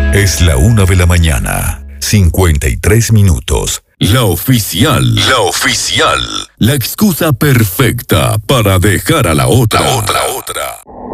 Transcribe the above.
Es la 1 de la mañana, 53 minutos. La oficial. La oficial. La excusa perfecta para dejar a la otra.